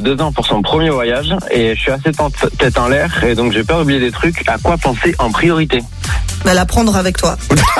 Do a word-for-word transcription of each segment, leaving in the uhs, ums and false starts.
deux ans pour son premier voyage et je suis assez tête en l'air et donc j'ai peur d'oublier des trucs. À quoi penser en priorité? Bah, la prendre avec toi.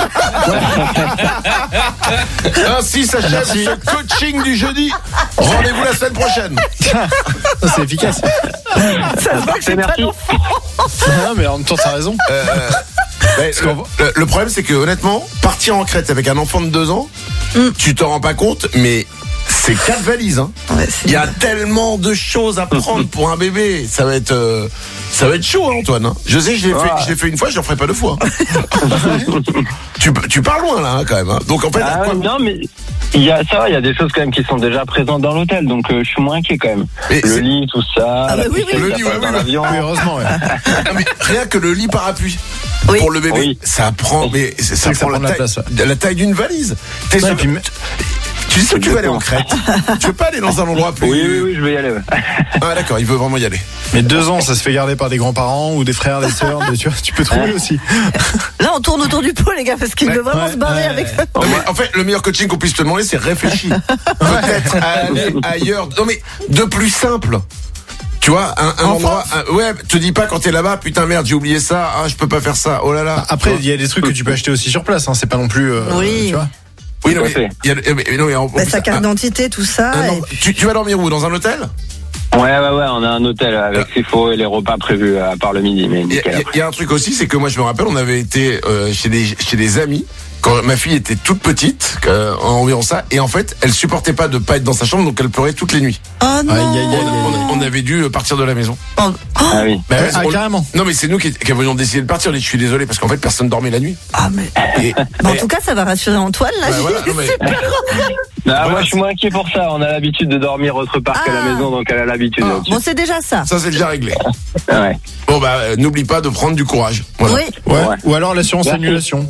Ainsi s'achève ce coaching du jeudi. Rendez-vous la semaine prochaine. C'est efficace. Ça se voit que j'ai pas d'enfant. Non, mais en même temps, t'as raison. Euh, mais le, le, le problème, c'est que honnêtement, partir en Crète avec un enfant de deux ans, mm. tu t'en rends pas compte, mais c'est quatre valises. Hein. Ouais, il y a tellement de choses à prendre pour un bébé. Ça va être, euh, ça va être chaud, hein, Antoine. Hein. Je sais, je l'ai, ouais. fait, je l'ai fait une fois, je le ferai pas deux fois. tu, tu pars loin là, hein, quand même. Hein. Donc en fait, ah, quoi, non mais. Il y a ça, il y a des choses quand même qui sont déjà présentes dans l'hôtel, donc euh, je suis moins inquiet quand même. Mais le c'est... lit, tout ça, ah, la bah oui, oui. le lit, ouais, dans oui, l'avion. Oui, heureusement. Ouais. Non, mais rien que le lit parapluie oui. pour le bébé, oui. ça prend, mais ça, ça prend, prend la, taille, place, ouais. la taille d'une valise. T'es ouais, sûr, puis... Tu dis que tu veux aller en Crète. Tu veux pas aller dans un endroit plus... Oui, oui, oui, je vais y aller. Ouais. Ah d'accord, il veut vraiment y aller. Mais deux ans, ça se fait garder par des grands-parents ou des frères, des sœurs. Des, tu vois, tu peux trouver aussi. Là, on tourne autour du pot, les gars, parce qu'il ouais, veut vraiment ouais, se barrer ouais, avec. Ouais. Non, mais en fait, le meilleur coaching qu'on puisse te demander, c'est réfléchir. Peut-être à aller ailleurs. Non mais de plus simple. Tu vois, un, un endroit, un, ouais, te dis pas quand t'es là-bas, putain merde, j'ai oublié ça, ah, je peux pas faire ça, oh là là. Après, il y a des trucs que tu peux acheter aussi sur place, hein, c'est pas non plus, euh, oui. tu vois. Oui, non, mais, y a, mais, non, mais en, bah, sa carte d'identité, tout ça. Un, et... tu, tu vas dormir où? Dans un hôtel? Ouais, ouais, ouais, on a un hôtel avec ses faux et les repas prévus à part le midi. Mais il y, y, y a un truc aussi, c'est que moi je me rappelle, on avait été euh, chez des chez des amis quand ma fille était toute petite, euh, environ ça, et en fait, elle supportait pas de pas être dans sa chambre, donc elle pleurait toutes les nuits. Oh non. Aïe, aïe, aïe, on, on avait dû partir de la maison. Oh. Ah oui. Bah, ouais, ah, on, carrément. Non mais c'est nous qui, qui avions décidé de partir. Je suis désolé parce qu'en fait personne dormait la nuit. Ah mais. Et, bah, mais... En tout cas, ça va rassurer Antoine là. Bah, voilà, non, mais... Non, voilà, moi je suis moins inquiet pour ça. On a l'habitude de dormir autre part ah. qu'à la maison, donc elle a l'habitude. Ah. Bon, c'est déjà ça. Ça c'est déjà réglé. Ouais. Bon bah euh, n'oublie pas de prendre du courage. Voilà. Oui. Ouais. Ouais. Ou alors l'assurance annulation.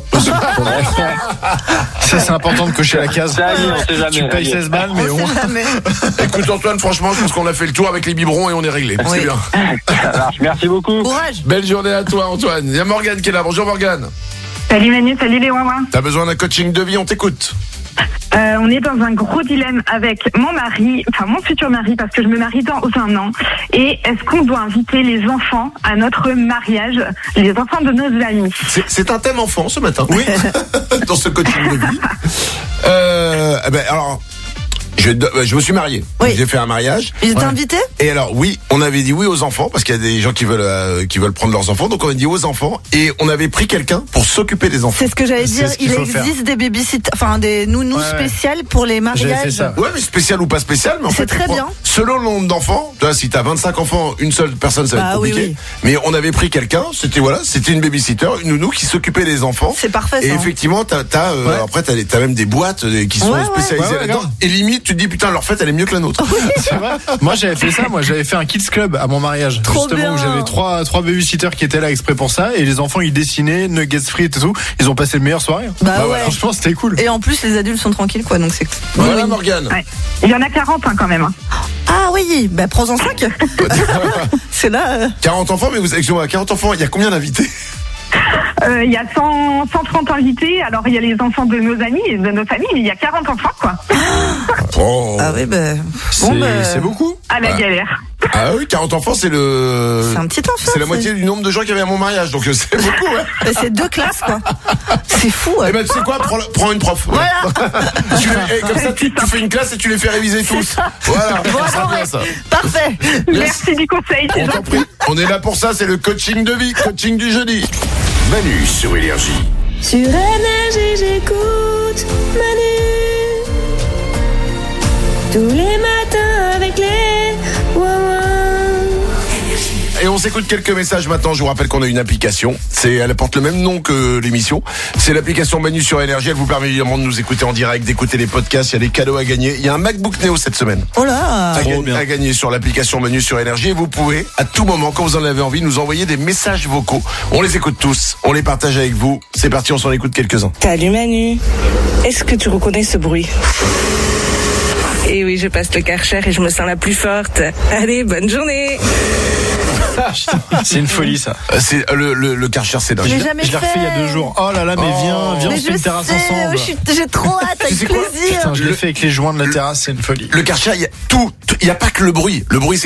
Ça c'est important de cocher la case. Ça, on sait jamais. Tu payes seize balles, mais on au moins. Écoute Antoine, franchement, je pense qu'on a fait le tour avec les biberons et on est réglé. Oui. C'est bien. Ça marche. Merci beaucoup. Courage. Belle journée à toi Antoine. Il y a Morgane qui est là. Bonjour Morgane. Salut Manu, salut les Wawa. T'as besoin d'un coaching de vie, on t'écoute. Euh, on est dans un gros dilemme avec mon mari, enfin mon futur mari, parce que je me marie dans un an. Et est-ce qu'on doit inviter les enfants à notre mariage, les enfants de nos amis? C'est, c'est un thème enfant ce matin. Oui. Dans ce coaching de vie. Euh, eh ben alors. Je, je me suis marié. Oui. J'ai fait un mariage. Ils étaient ouais. invités? Et alors oui, on avait dit oui aux enfants parce qu'il y a des gens qui veulent euh, qui veulent prendre leurs enfants. Donc on a dit aux enfants et on avait pris quelqu'un pour s'occuper des enfants. C'est ce que j'allais dire. Il existe faire. des babysitters, enfin des nounous ouais, spéciales pour les mariages. Fait ça. Ouais, mais spécial ou pas spécial, mais en c'est fait, très prends, bien. Selon le nombre d'enfants, tu vois, si t'as vingt-cinq enfants, une seule personne, ça va bah, être compliqué. Oui, oui. Mais on avait pris quelqu'un, c'était voilà, c'était une babysitter, une nounou qui s'occupait des enfants. C'est parfait. Et ça, effectivement, t'as, t'as euh, ouais. après t'as, t'as même des boîtes qui sont ouais, spécialisées ouais. là-dedans. Ouais, ouais, et limite, tu te dis putain, leur fête elle est mieux que la nôtre. C'est vrai. Moi j'avais fait ça, moi j'avais fait un kids club à mon mariage. Trop justement bien. Où j'avais trois trois babysitters qui étaient là exprès pour ça et les enfants ils dessinaient, nuggets frites et tout. Ils ont passé le meilleure soirée. Bah, bah ouais. ouais. Franchement c'était cool. Et en plus les adultes sont tranquilles quoi, donc c'est. Voilà oui. Morgane. Ouais. Il y en a quarante hein, quand même. Hein. Ah oui, bah prends-en cinq. C'est là. Euh... quarante enfants, mais vous excusez-moi, quarante enfants, il y a combien d'invités? Il euh, y a cent, cent trente invités, alors il y a les enfants de nos amis et de nos familles, mais il y a quarante enfants quoi. Oh. Ah oui, bah. Bon, c'est, bah... c'est beaucoup. À la ah. galère. Ah oui, quarante enfants, c'est le. C'est un petit enfant. C'est la c'est... moitié du nombre de gens qu'il y avait à mon mariage, donc c'est beaucoup, ouais. Bah, c'est deux classes, quoi. C'est fou, ouais. Eh ben, tu sais quoi, prends, prends une prof. Voilà. tu les, comme ça, tu, tu fais une classe et tu les fais réviser tous. Voilà, voilà ça bien, ça. Parfait. Yes. Merci du conseil, c'est On t'en prie. On est là pour ça, c'est le coaching de vie, coaching du jeudi. Manu sur Énergie. Sur Énergie, j'écoute Manu. Tous les matins avec les Wawa. Et on s'écoute quelques messages maintenant. Je vous rappelle qu'on a une application. C'est, elle porte le même nom que l'émission. C'est l'application Manu sur Énergie. Elle vous permet évidemment de nous écouter en direct, d'écouter les podcasts. Il y a des cadeaux à gagner. Il y a un MacBook Neo cette semaine. Oh là, à, gagner, à gagner sur l'application Manu sur Énergie. Et vous pouvez, à tout moment, quand vous en avez envie, nous envoyer des messages vocaux. On les écoute tous. On les partage avec vous. C'est parti, on s'en écoute quelques-uns. Salut Manu. Est-ce que tu reconnais ce bruit? Eh oui, je passe le Karcher et je me sens la plus forte. Allez, bonne journée. C'est une folie ça. C'est le le, le Karcher, c'est dingue. Je l'ai jamais je l'ai refait il y a deux jours. Oh là là, mais oh. viens, viens, mais on se fait une terrasse ensemble. Je suis, j'ai trop hâte, avec plaisir. Putain, je l'ai fait avec les joints de la terrasse, c'est une folie. Le Karcher, il y a tout, il y a pas que le bruit. Le bruit, c'est